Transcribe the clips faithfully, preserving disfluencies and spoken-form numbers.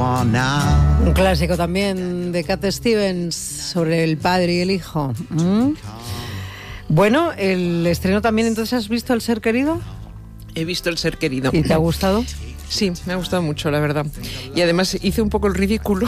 are now. Un clásico también de Cat Stevens sobre el padre y el hijo. ¿Mm? Bueno, el estreno también, entonces, ¿has visto El ser querido? He visto El ser querido. ¿Y te ha gustado? Sí, me ha gustado mucho, la verdad. Y además hice un poco el ridículo.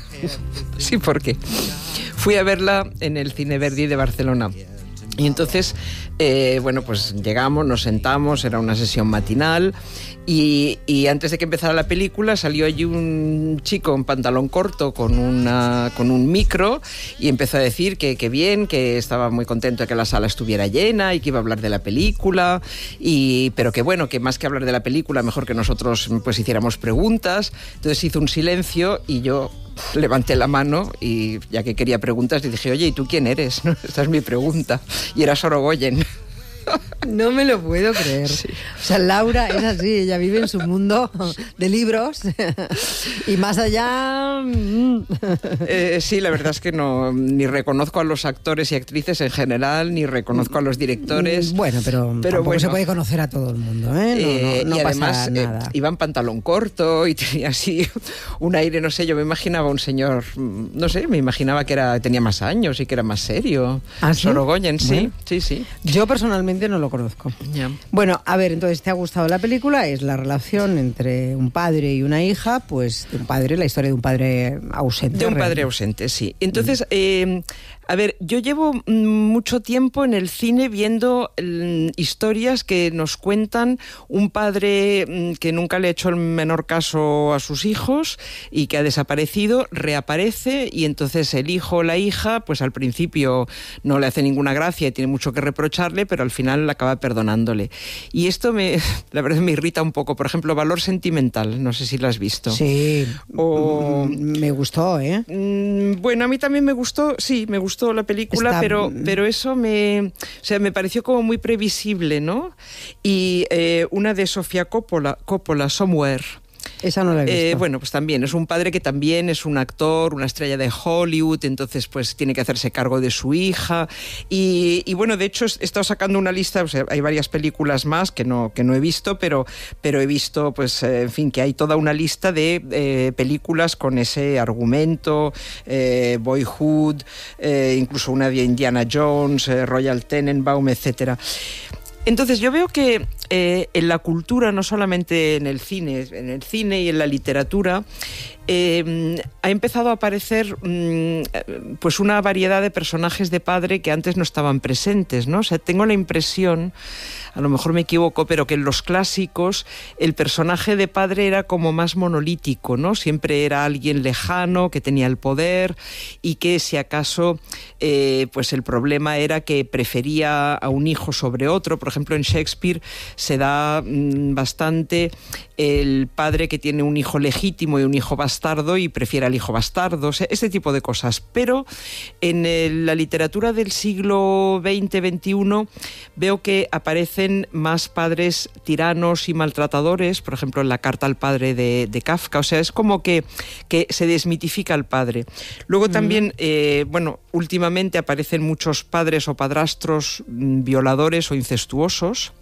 Sí, porque fui a verla en el Cine Verdi de Barcelona. Y entonces, eh, bueno, pues llegamos, nos sentamos, era una sesión matinal y, y antes de que empezara la película salió allí un chico en pantalón corto con, una, con un micro y empezó a decir que, que bien, que estaba muy contento de que la sala estuviera llena y que iba a hablar de la película, y, pero que bueno, que más que hablar de la película, mejor que nosotros pues hiciéramos preguntas. Entonces hizo un silencio y yo levanté la mano y ya que quería preguntas le dije, oye, ¿y tú quién eres? Esta es mi pregunta. Y era Sorogoyen. No me lo puedo creer. Sí. O sea, Laura es así, ella vive en su mundo de libros y más allá... Eh, sí, la verdad es que no, ni reconozco a los actores y actrices en general, ni reconozco a los directores. Bueno, pero, pero tampoco bueno, se puede conocer a todo el mundo, ¿eh? No, eh, no, no y pasa además nada. Eh, iba en pantalón corto y tenía así un aire, no sé, yo me imaginaba un señor, no sé, me imaginaba que era tenía más años y que era más serio. ¿Ah, sí? Sorogoyen, sí, bueno, sí, sí. Yo personalmente no lo conozco. Yeah. Bueno, a ver, entonces, ¿te ha gustado la película? Es la relación entre un padre y una hija, pues de un padre, la historia de un padre ausente. De un realmente. padre ausente, sí. Entonces, eh, a ver, yo llevo mucho tiempo en el cine viendo mm, historias que nos cuentan un padre mm, que nunca le ha hecho el menor caso a sus hijos y que ha desaparecido, reaparece y entonces el hijo o la hija, pues al principio no le hace ninguna gracia y tiene mucho que reprocharle, pero al final acaba perdonándole. Y esto me, la verdad me irrita un poco. Por ejemplo, Valor sentimental, no sé si lo has visto. Sí, o, me gustó, ¿eh? Mm, bueno, a mí también me gustó, sí, me gustó la película, Está... pero, pero eso me, o sea, me pareció como muy previsible, ¿no? Y eh, una de Sofía Coppola, Coppola, Somewhere. Esa no la he visto. Eh, bueno, pues también es un padre que también es un actor, una estrella de Hollywood, entonces pues tiene que hacerse cargo de su hija y, y bueno, de hecho he estado sacando una lista, o sea, hay varias películas más que no, que no he visto, pero, pero he visto, pues, eh, en fin, que hay toda una lista de eh, películas con ese argumento, eh, Boyhood, eh, incluso una de Indiana Jones, eh, Royal Tenenbaum, etcétera. Entonces yo veo que eh, en la cultura, no solamente en el cine, en el cine y en la literatura, eh, ha empezado a aparecer mm, pues una variedad de personajes de padre que antes no estaban presentes, ¿no? O sea, tengo la impresión, a lo mejor me equivoco, pero que en los clásicos el personaje de padre era como más monolítico, ¿no? Siempre era alguien lejano, que tenía el poder y que si acaso eh, pues el problema era que prefería a un hijo sobre otro. Por ejemplo, en Shakespeare se da mmm, bastante el padre que tiene un hijo legítimo y un hijo bastardo y prefiere al hijo bastardo, o sea, este tipo de cosas. Pero en el, la literatura del siglo veinte veintiuno veo que aparecen más padres tiranos y maltratadores, por ejemplo en la carta al padre de, de Kafka, o sea, es como que, que se desmitifica al padre. Luego mm. también, eh, bueno, últimamente aparecen muchos padres o padrastros mm, violadores o incestuosos.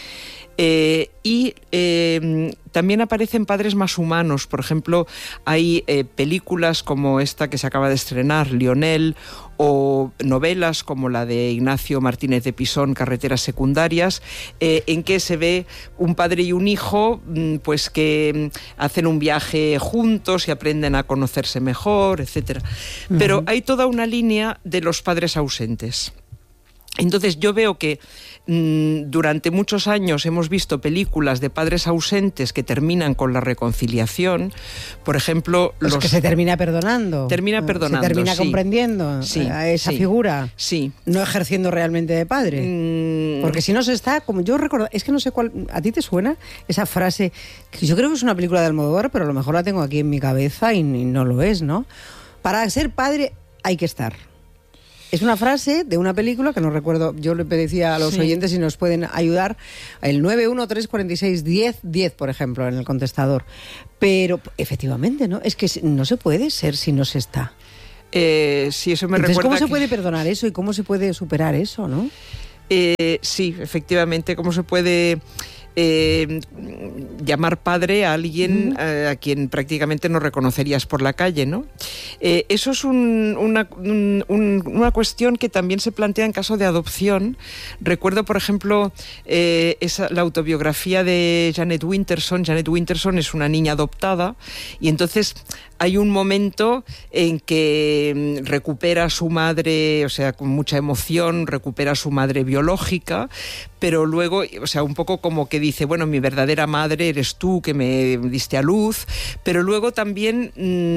Eh, y eh, también aparecen padres más humanos. Por ejemplo, hay eh, películas como esta que se acaba de estrenar, Lionel, o novelas como la de Ignacio Martínez de Pisón, Carreteras secundarias, eh, en que se ve un padre y un hijo pues que hacen un viaje juntos y aprenden a conocerse mejor, etcétera. Uh-huh. Pero hay toda una línea de los padres ausentes. Entonces yo veo que mmm, durante muchos años hemos visto películas de padres ausentes que terminan con la reconciliación. Por ejemplo, los, los que se termina perdonando. Termina perdonando. Se termina sí. comprendiendo sí, a esa sí, figura. Sí. No ejerciendo realmente de padre. Mm. Porque si no se está, como yo recuerdo, es que no sé cuál, ¿a ti te suena esa frase? Que yo creo que es una película de Almodóvar, pero a lo mejor la tengo aquí en mi cabeza y, y no lo es, ¿no? Para ser padre hay que estar. Es una frase de una película que no recuerdo, yo le decía a los sí. oyentes si nos pueden ayudar, el nueve uno tres cuatro seis uno cero uno cero, por ejemplo, en el contestador. Pero efectivamente, ¿no? Es que no se puede ser si no se está. Eh, sí, eso me Entonces, recuerda ¿cómo se que... puede perdonar eso y cómo se puede superar eso, no? Eh, sí, efectivamente, cómo se puede... eh, llamar padre a alguien uh-huh. eh, a quien prácticamente no reconocerías por la calle, ¿no? Eh, eso es un, una, un, un, una cuestión que también se plantea en caso de adopción. Recuerdo, por ejemplo, eh, esa, la autobiografía de Janet Winterson. Janet Winterson es una niña adoptada y entonces hay un momento en que recupera a su madre, o sea, con mucha emoción, recupera a su madre biológica, pero luego, o sea, un poco como que dice, bueno, mi verdadera madre eres tú, que me diste a luz, pero luego también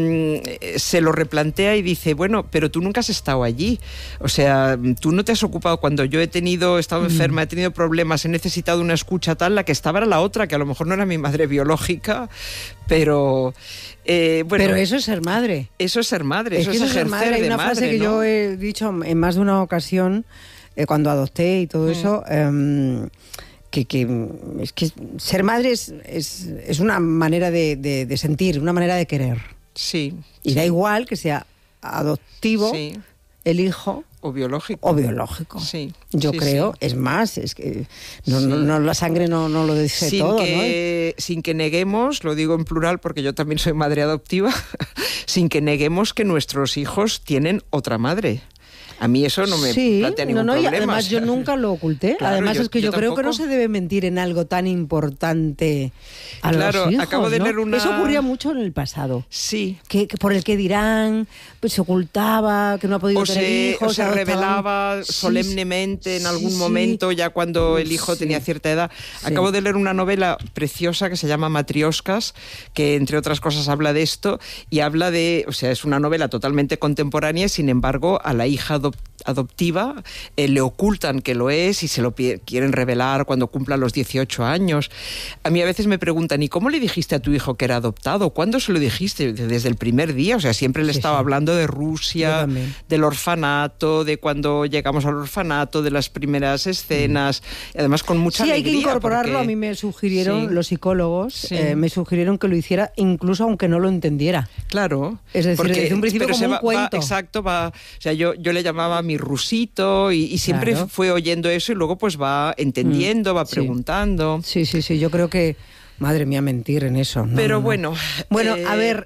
mmm, se lo replantea y dice, bueno, pero tú nunca has estado allí, o sea, tú no te has ocupado cuando yo he tenido, he estado enferma, he tenido problemas, he necesitado una escucha tal, la que estaba era la otra, que a lo mejor no era mi madre biológica, pero... Eh, bueno, pero eso es ser madre. Eso es ser madre, es eso que es eso ejercer ser madre. Hay de una madre, frase que ¿no? yo he dicho en más de una ocasión, eh, cuando adopté y todo mm. eso, eh, que, que es que ser madre es, es, es una manera de, de, de sentir, una manera de querer. Sí. Y sí. da igual que sea adoptivo, sí. el hijo... O biológico. O biológico. Sí. Yo sí, creo, sí. es más, es que no, sí. no, no, la sangre no, no lo dice sin todo, que, ¿no? Sin que neguemos, lo digo en plural porque yo también soy madre adoptiva, sin que neguemos que nuestros hijos tienen otra madre. A mí eso no me sí, plantea ningún no, no, problema. Y además yo nunca lo oculté. Claro, además yo, es que yo, yo creo que no se debe mentir en algo tan importante a claro, los hijos, acabo de ¿no? leer una... Eso ocurría mucho en el pasado. Sí. Que, que por el que dirán, pues se ocultaba, que no ha podido o tener se, hijos. O se revelaba sí, solemnemente en algún sí, momento, ya cuando el hijo sí. tenía cierta edad. Sí. Acabo de leer una novela preciosa que se llama Matrioscas, que entre otras cosas habla de esto, y habla de, o sea, es una novela totalmente contemporánea, sin embargo, a la hija adoptiva adoptiva, eh, le ocultan que lo es y se lo quieren revelar cuando cumpla los dieciocho años. A mí a veces me preguntan, ¿y cómo le dijiste a tu hijo que era adoptado? ¿Cuándo se lo dijiste? Desde el primer día, o sea, siempre le sí, estaba sí. hablando de Rusia, del orfanato, de cuando llegamos al orfanato, de las primeras escenas, mm. además con mucha sí, alegría. Sí, hay que incorporarlo, porque... a mí me sugirieron, sí. los psicólogos, sí. eh, me sugirieron que lo hiciera incluso aunque no lo entendiera. Claro. Es decir, porque, desde un principio como un va, cuento. Va, exacto, va, o sea, yo, yo le llamaba mi rusito y, y siempre claro. fue oyendo eso y luego pues va entendiendo, mm, va preguntando. Sí, sí, sí, yo creo que, madre mía, mentir en eso. No, Pero no, no. bueno... Bueno, eh, a ver,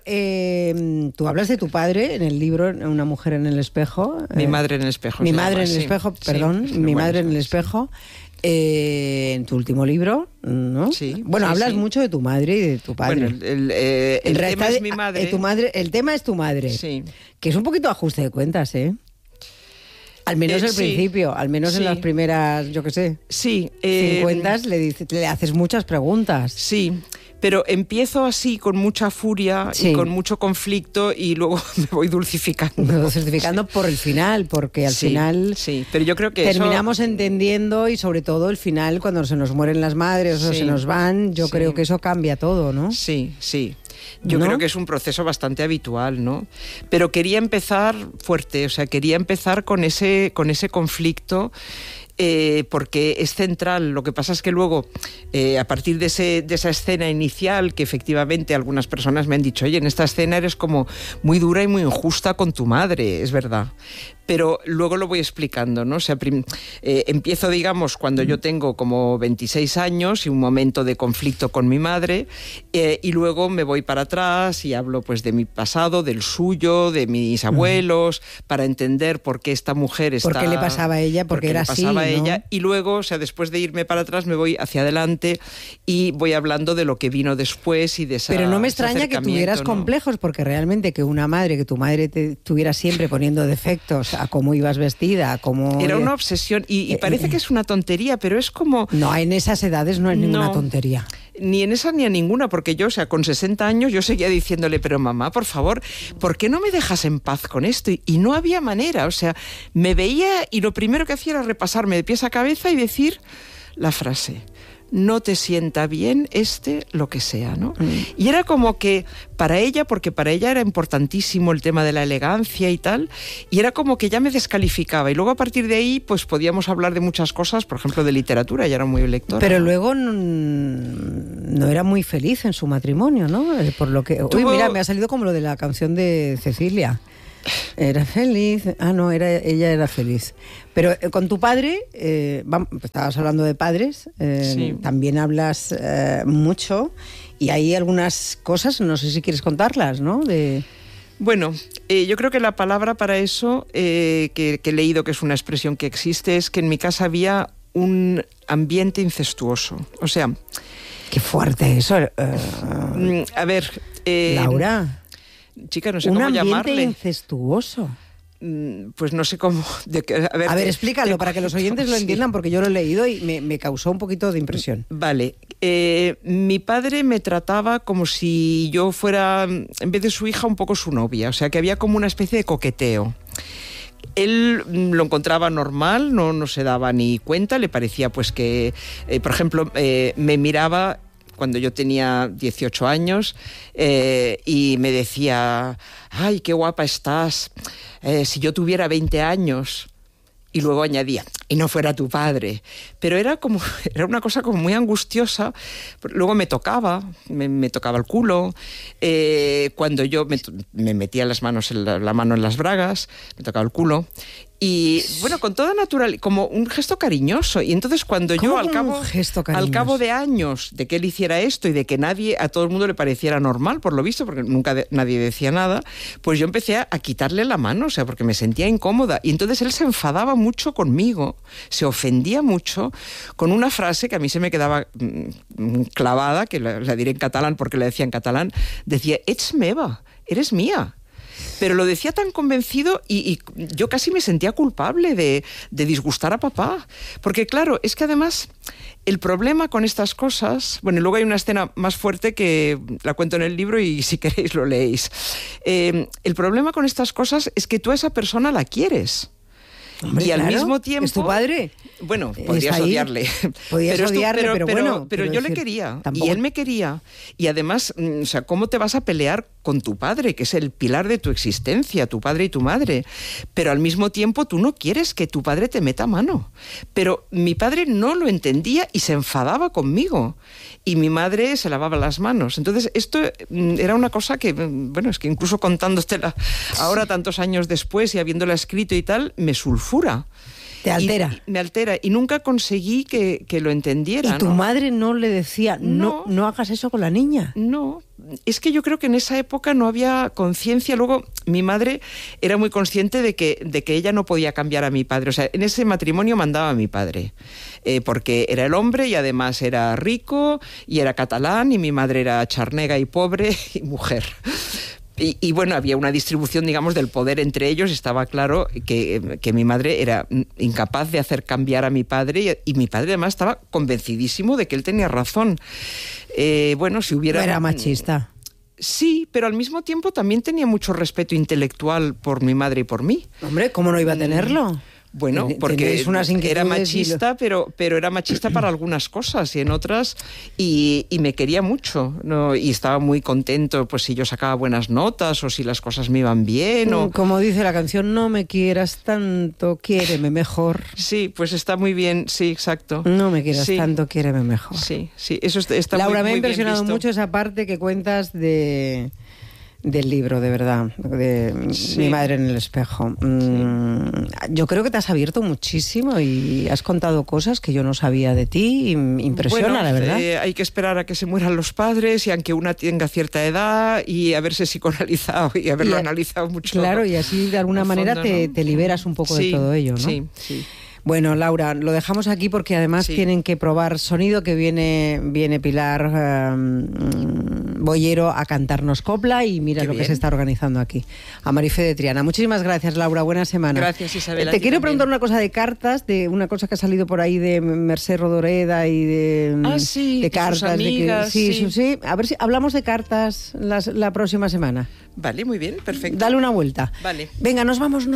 eh, tú hablas de tu padre en el libro Una mujer en el espejo. Mi eh, madre en el espejo. Mi madre llama, en el sí, espejo, perdón, sí, mi bueno, madre en el sí. espejo. Eh, en tu último libro, ¿no? Sí. Bueno, sí, hablas sí. mucho de tu madre y de tu padre. Bueno, el, el, eh, el tema es mi madre. Eh, tu madre. El tema es tu madre. Sí. Que es un poquito ajuste de cuentas, ¿eh? Al menos eh, al sí. principio, al menos sí. en las primeras, yo qué sé. Sí. Eh, cincuentas le, dice, le haces muchas preguntas. Sí. Pero empiezo así con mucha furia sí. y con mucho conflicto y luego me voy dulcificando. Me voy dulcificando sí. por el final, porque al sí, final sí. Pero yo creo que terminamos eso... entendiendo y sobre todo el final cuando se nos mueren las madres sí. o se nos van, yo sí. creo que eso cambia todo, ¿no? Sí, sí. Yo ¿no? creo que es un proceso bastante habitual, ¿no? Pero quería empezar fuerte, o sea, quería empezar con ese, con ese conflicto. Eh, porque es central. Lo que pasa es que luego, eh, a partir de, ese, de esa escena inicial, que efectivamente algunas personas me han dicho, oye, en esta escena eres como muy dura y muy injusta con tu madre, es verdad. Pero luego lo voy explicando, ¿no? O sea, prim- eh, empiezo, digamos, cuando yo tengo como veintiséis años y un momento de conflicto con mi madre, eh, y luego me voy para atrás y hablo pues de mi pasado, del suyo, de mis abuelos, uh-huh. para entender por qué esta mujer está... ¿Por qué le pasaba a ella? Porque era así, pasaba a ¿no? ella. Y luego, o sea, después de irme para atrás, me voy hacia adelante y voy hablando de lo que vino después y de esa Pero no me extraña que tuvieras ¿no? complejos, porque realmente que una madre, que tu madre te estuviera siempre poniendo defectos a cómo ibas vestida, a cómo... Era una obsesión y, y parece que es una tontería, pero es como... No, en esas edades no es ninguna no, tontería. Ni en esa ni en ninguna, porque yo, o sea, con sesenta años yo seguía diciéndole, pero mamá, por favor, ¿por qué no me dejas en paz con esto? Y, y no había manera, o sea, me veía y lo primero que hacía era repasarme de pies a cabeza y decir la frase... no te sienta bien este lo que sea, ¿no? Mm. Y era como que para ella, porque para ella era importantísimo el tema de la elegancia y tal, y era como que ya me descalificaba. Y luego a partir de ahí, pues podíamos hablar de muchas cosas, por ejemplo, de literatura, ya era muy lectora. Pero luego no, no era muy feliz en su matrimonio, ¿no? Por lo que... Tuvo... Uy, mira, me ha salido como lo de la canción de Cecilia. Era feliz. Ah, no, era, ella era feliz. Pero eh, con tu padre, eh, vamos, estabas hablando de padres, eh, Sí. también hablas eh, mucho y hay algunas cosas, no sé si quieres contarlas, ¿no? De... Bueno, eh, yo creo que la palabra para eso, eh, que, que he leído que es una expresión que existe, es que en mi casa había un ambiente incestuoso. O sea... Qué fuerte eso. eh, mm, a ver... eh, Laura, chica, no sé un cómo ambiente llamarle. incestuoso. Mm, Pues no sé cómo... de que- a ver, A ver, te- explícalo te- para que los oyentes lo sí. entiendan, porque yo lo he leído y me, me causó un poquito de impresión. Vale, eh, mi padre me trataba como si yo fuera, en vez de su hija, un poco su novia, o sea que había como una especie de coqueteo. Él mm, lo encontraba normal, no, no se daba ni cuenta, le parecía pues que, eh, por ejemplo, eh, me miraba cuando yo tenía dieciocho años eh, y me decía, ay, qué guapa estás, eh, si yo tuviera veinte años... Y luego añadía, y no fuera tu padre. Pero era como, era una cosa como muy angustiosa. Luego me tocaba, me, me tocaba el culo. Eh, cuando yo me, me metía las manos en la, la mano en las bragas, me tocaba el culo. Y bueno, con toda natural, como un gesto cariñoso. Y entonces cuando yo ¿Cómo al como cabo, un gesto al cariñoso? cabo de años de que él hiciera esto y de que nadie, a todo el mundo le pareciera normal, por lo visto, porque nunca de, nadie decía nada, pues yo empecé a, a quitarle la mano, o sea, porque me sentía incómoda. Y entonces él se enfadaba mucho conmigo, se ofendía mucho con una frase que a mí se me quedaba mm, clavada, que la, la diré en catalán porque la decía en catalán, decía, ets meva, eres mía. Pero lo decía tan convencido y, y yo casi me sentía culpable de, de disgustar a papá. Porque claro, es que además el problema con estas cosas... Bueno, luego hay una escena más fuerte que la cuento en el libro y si queréis lo leéis. Eh, el problema con estas cosas es que tú a esa persona la quieres. Hombre, y al claro, mismo tiempo... ¿es tu padre? Bueno, ¿Está podrías ahí? odiarle. Podrías pero, esto- odiarle, pero bueno, Pero quiero yo le decir, quería. tampoco- Y él me quería. Y además, mm, o sea, ¿cómo te vas a pelear con tu padre, que es el pilar de tu existencia, tu padre y tu madre? Pero al mismo tiempo tú no quieres que tu padre te meta mano. Pero mi padre no lo entendía y se enfadaba conmigo. Y mi madre se lavaba las manos. Entonces, esto mm, era una cosa que, mm, bueno, es que incluso contándotela ahora, tantos años después y habiéndola escrito y tal, me sulfura. Te altera. Y- y me altera. Y nunca conseguí que, que lo entendiera. ¿Y tu ¿no? madre no le decía, no, No. no hagas eso con la niña? No, es que yo creo que en esa época no había conciencia. Luego, mi madre era muy consciente de que, de que ella no podía cambiar a mi padre. O sea, en ese matrimonio mandaba a mi padre, eh, porque era el hombre y además era rico y era catalán y mi madre era charnega y pobre y mujer. Y, y bueno, había una distribución, digamos, del poder entre ellos. Estaba claro que, que mi madre era incapaz de hacer cambiar a mi padre y, y mi padre además estaba convencidísimo de que él tenía razón. Eh, bueno, si hubiera... No era machista. Sí, pero al mismo tiempo también tenía mucho respeto intelectual por mi madre y por mí. Hombre, ¿cómo no iba a tenerlo? Bueno, Ten- porque tenéis unas era inquietudes y lo- machista, pero, pero era machista para algunas cosas y en otras, y, y me quería mucho, ¿no? Y estaba muy contento pues si yo sacaba buenas notas o si las cosas me iban bien. O... Como dice la canción, no me quieras tanto, quiéreme mejor. Sí, pues está muy bien, sí, exacto. No me quieras Sí. tanto, quiéreme mejor. Sí, sí, eso está, está Laura, muy, me ha muy bien impresionado visto. mucho esa parte que cuentas de del libro, de verdad, de Sí. Mi madre en el espejo. Mm, yo creo que te has abierto muchísimo y has contado cosas que yo no sabía de ti y me impresiona, Bueno, la verdad. eh, hay que esperar a que se mueran los padres y aunque una tenga cierta edad y haberse psicoanalizado y haberlo Y a- analizado mucho. Claro, y así de alguna a manera fondo, te, ¿no? te liberas un poco Sí, de todo ello, ¿no? Sí, sí. Bueno, Laura, lo dejamos aquí porque además Sí. tienen que probar sonido, que viene, viene Pilar eh, Boyero a cantarnos copla y mira Qué lo que bien. se está organizando aquí. A Marifé de Triana. Muchísimas gracias, Laura. Buena semana. Gracias, Isabel, Eh, a Te ti quiero también. preguntar una cosa de cartas, de una cosa que ha salido por ahí de Mercé Rodoreda y de, Ah, sí, de de sus cartas. de que- amigas, sí, sí. su- sí. A ver si hablamos de cartas las- la próxima semana. Vale, muy bien, perfecto. Dale una vuelta. Vale. Venga, nos vamos.